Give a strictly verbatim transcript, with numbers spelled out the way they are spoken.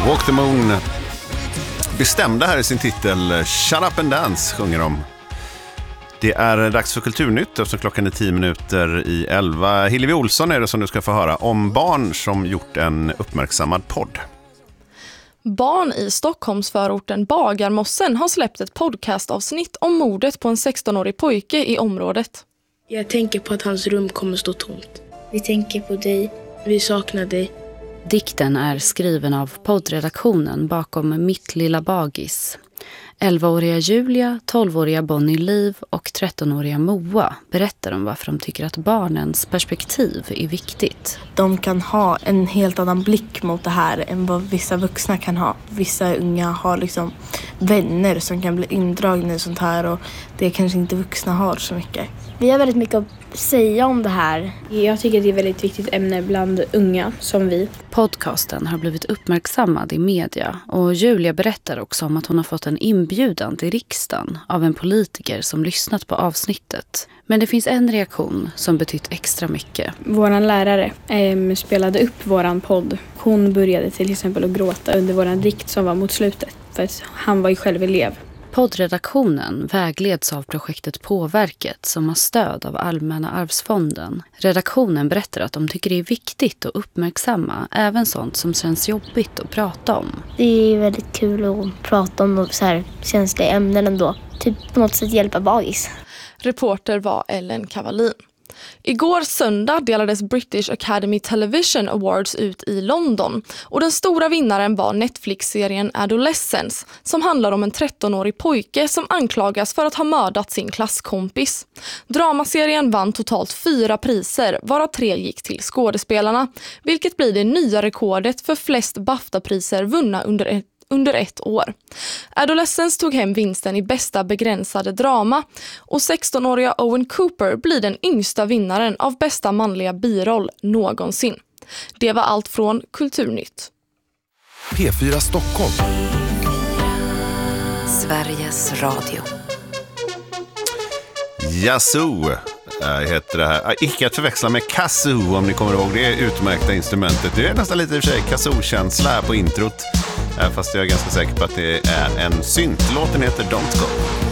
Walk the Moon, bestämda här i sin titel. Shut up and dance sjunger de. Det är dags för Kulturnytt eftersom klockan är tio minuter i elva. Hillevi Olsson är det som du ska få höra om barn som gjort en uppmärksammad podd. Barn i Stockholmsförorten Bagarmossen har släppt ett podcastavsnitt om mordet på en sextonårig pojke i området. Jag tänker på att hans rum kommer stå tomt. Vi tänker på dig. Vi saknar dig. Dikten är skriven av poddredaktionen bakom Mitt lilla bagis. elvaåriga Julia, tolvåriga Bonnie Liv och trettonåriga Moa berättar om varför de tycker att barnens perspektiv är viktigt. De kan ha en helt annan blick mot det här än vad vissa vuxna kan ha. Vissa unga har liksom vänner som kan bli indragna i sånt här och det kanske inte vuxna har så mycket. Vi har väldigt mycket att säga om det här. Jag tycker det är ett väldigt viktigt ämne bland unga som vi. Podcasten har blivit uppmärksammad i media och Julia berättar också om att hon har fått en inbjudan till riksdagen av en politiker som lyssnat på avsnittet. Men det finns en reaktion som betytt extra mycket. Våran lärare eh, spelade upp våran podd. Hon började till exempel att gråta under våran dikt som var mot slutet. För att han var ju själv elev. Poddredaktionen vägleds av projektet Påverket som har stöd av Allmänna arvsfonden. Redaktionen berättar att de tycker det är viktigt att uppmärksamma även sånt som känns jobbigt att prata om. Det är väldigt kul att prata om så här känsliga ämnen ändå. Typ på något sätt hjälpa bagis. Reporter var Ellen Cavallin. Igår söndag delades British Academy Television Awards ut i London och den stora vinnaren var Netflix-serien Adolescence som handlar om en trettonårig pojke som anklagas för att ha mördat sin klasskompis. Dramaserien vann totalt fyra priser varav tre gick till skådespelarna, vilket blir det nya rekordet för flest BAFTA-priser vunna under ett under ett år. Adolescence tog hem vinsten i bästa begränsade drama och sextonåriga Owen Cooper blir den yngsta vinnaren av bästa manliga biroll någonsin. Det var allt från Kulturnytt. P fyra Stockholm. Sveriges Radio. Yazoo heter det här. Icke att förväxla med kazoo om ni kommer ihåg det utmärkta instrumentet. Det är nästan lite i och för sig kazoo-känsla här på introt. Fast jag är ganska säker på att det är en synt. Låten heter Don't Go.